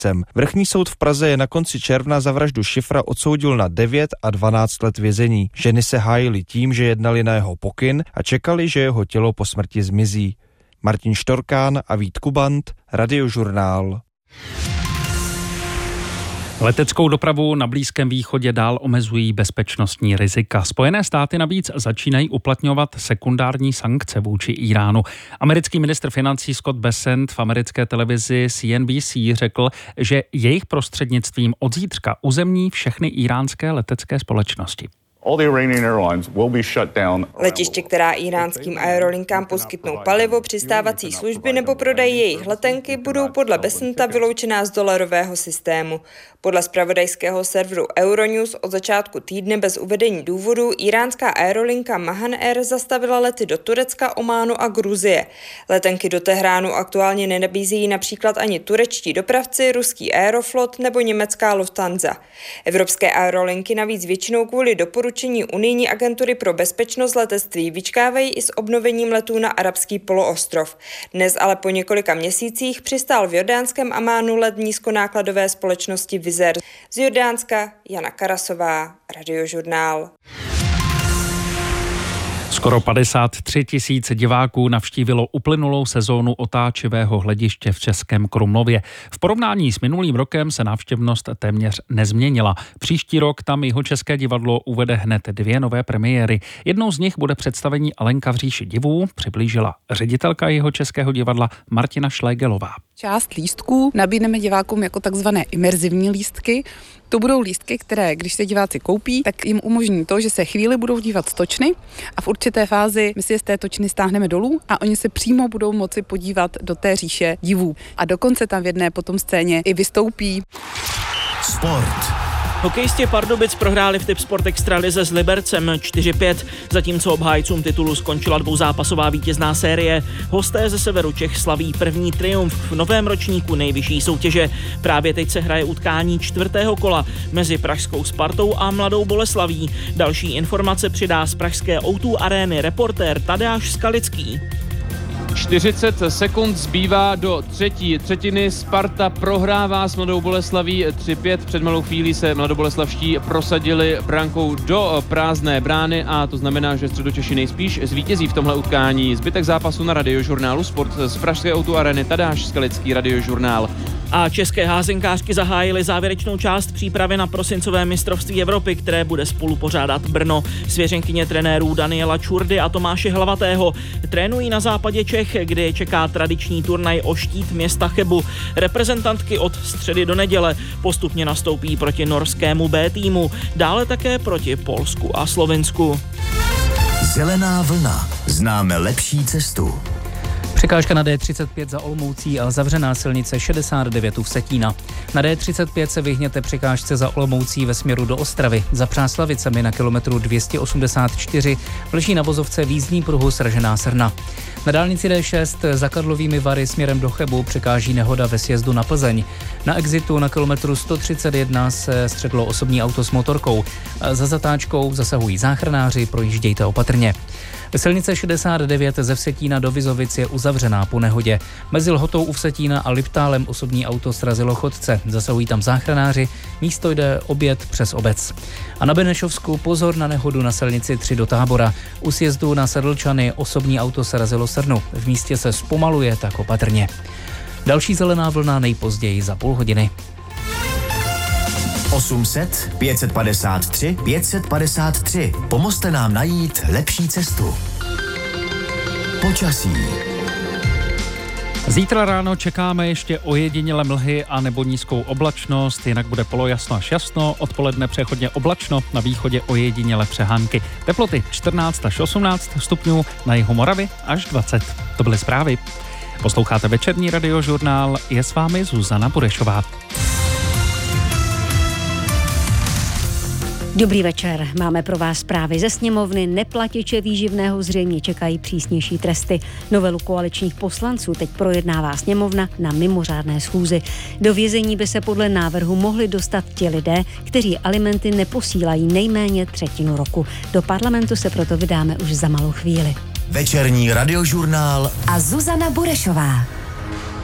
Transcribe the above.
přestupcem. Vrchní soud v Praze je na konci června za vraždu Šifra odsoudil na 9 a 12 let vězení. Ženy se hájily tím, že jednali na jeho pokyn a čekali, že jeho tělo po smrti zmizí. Martin Štorkán a Vít Kubant, Radiožurnál. Leteckou dopravu na Blízkém východě dál omezují bezpečnostní rizika. Spojené státy navíc začínají uplatňovat sekundární sankce vůči Iránu. Americký ministr financí Scott Bessent v americké televizi CNBC řekl, že jejich prostřednictvím od zítřka uzemní všechny iránské letecké společnosti. Letiště, která iránským aerolinkám poskytnou palivo, přistávací služby nebo prodají jejich letenky, budou podle Bessenta vyloučená z dolarového systému. Podle zpravodajského serveru Euronews od začátku týdne bez uvedení důvodu iránská aerolinka Mahan Air zastavila lety do Turecka, Ománu a Gruzie. Letenky do Tehránu aktuálně nenabízejí například ani turečtí dopravci, ruský Aeroflot nebo německá Lufthansa. Evropské aerolinky navíc většinou kvůli doporučení unijní agentury pro bezpečnost letectví vyčkávají i s obnovením letů na arabský poloostrov. Dnes ale po několika měsících přistál v jordánském Amánu let nízkonákladové společnosti Wizz Air. Z Jordánska Jana Karasová, Radiožurnál. Skoro 53 000 diváků navštívilo uplynulou sezónu otáčivého hlediště v Českém Krumlově. V porovnání s minulým rokem se návštěvnost téměř nezměnila. Příští rok tam Jihočeské divadlo uvede hned 2 nové premiéry. Jednou z nich bude představení Alenka v říši divů, přiblížila ředitelka Jihočeského divadla Martina Šlégelová. Část lístků nabídneme divákům jako takzvané imerzivní lístky. To budou lístky, které, když se diváci koupí, tak jim umožní to, že se chvíli budou dívat z točny a v určité fázi my si je z té točny stáhneme dolů a oni se přímo budou moci podívat do té říše divů. A dokonce tam v jedné potom scéně i vystoupí. Sport. Hokejisti Pardubic prohráli v Tipsport Extralize s Libercem 4-5, zatímco obhájcům titulu skončila dvouzápasová vítězná série. Hosté ze severu Čech slaví první triumf v novém ročníku nejvyšší soutěže. Právě teď se hraje utkání 4. kola mezi pražskou Spartou a Mladou Boleslaví. Další informace přidá z pražské O2 arény reportér Tadeáš Skalický. 40 sekund zbývá do třetí třetiny. Sparta prohrává s Mladou Boleslaví 3-5. Před malou chvílí se mladoboleslavští prosadili brankou do prázdné brány a to znamená, že Středočeši nejspíš zvítězí v tomhle utkání. Zbytek zápasu na Radiožurnálu Sport z pražské O2 arény. Tadáš Skalický, Radiožurnál. A české házenkářky zahájily závěrečnou část přípravy na prosincové mistrovství Evropy, které bude spolu pořádat Brno. Svěřenkyně trenérů Daniela Čurdy a Tomáše Hlavatého trénují na západě Čech, kde je čeká tradiční turnaj o štít města Chebu. Reprezentantky od středy do neděle postupně nastoupí proti norskému B týmu, dále také proti Polsku a Slovinsku. Zelená vlna. Známe lepší cestu. Překážka na D35 za Olomoucí a zavřená silnice 69 u Vsetína. Na D35 se vyhněte překážce za Olomoucí ve směru do Ostravy. Za Přáslavicemi na kilometru 284 vlží na vozovce v jízdní pruhu Sražená Srna. Na dálnici D6 za Karlovými Vary směrem do Chebu překáží nehoda ve sjezdu na Plzeň. Na exitu na kilometru 131 se střetlo osobní auto s motorkou. Za zatáčkou zasahují záchranáři, projíždějte opatrně. Silnice 69 ze Vsetína do Vizovic je uzavřená po nehodě. Mezi Lhotou u Vsetína a Liptálem osobní auto srazilo chodce. Zasahují tam záchranáři, místo jde oběd přes obec. A na Benešovsku pozor na nehodu na silnici 3 do Tábora. U sjezdu na Sedlčany osobní auto srazilo srnu. V místě se zpomaluje, tak opatrně. Další zelená vlna nejpozději za půl hodiny. 800 553 553. Pomozte nám najít lepší cestu. Počasí. Zítra ráno čekáme ještě ojedinělé mlhy a nebo nízkou oblačnost, jinak bude polojasno až jasno, odpoledne přechodně oblačno, na východě ojedinělé přehánky. Teploty 14 až 18 stupňů, na jihu Moravy až 20. To byly zprávy. Posloucháte večerní Radiožurnál, je s vámi Zuzana Burešová. Dobrý večer, máme pro vás zprávy ze sněmovny. Neplatiče výživného zřejmě čekají přísnější tresty. Novelu koaličních poslanců teď projednává sněmovna na mimořádné schůzi. Do vězení by se podle návrhu mohli dostat ti lidé, kteří alimenty neposílají nejméně třetinu roku. Do parlamentu se proto vydáme už za malou chvíli. Večerní Radiožurnál a Zuzana Burešová.